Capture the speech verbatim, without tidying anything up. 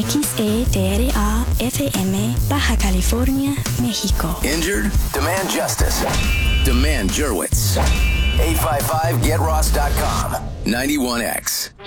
X E T R A F M, Baja California, México. Injured? Demand justice. Demand Jurwitz. eight five five get ross dot com. ninety-one X.